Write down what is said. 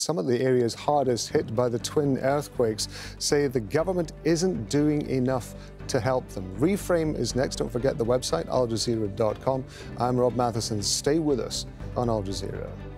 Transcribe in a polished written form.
Some of the areas hardest hit by the twin earthquakes say the government isn't doing enough to help them. Reframe is next. Don't forget the website, aljazeera.com. I'm Rob Matheson. Stay with us on Al Jazeera.